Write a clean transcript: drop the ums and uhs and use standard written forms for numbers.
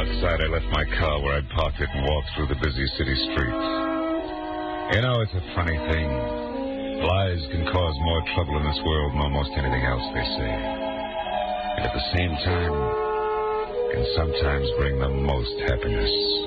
Outside, I left my car where I'd parked it and walked through the busy city streets. You know, it's a funny thing. Lies can cause more trouble in this world than almost anything else, they say. And at the same time, can sometimes bring the most happiness.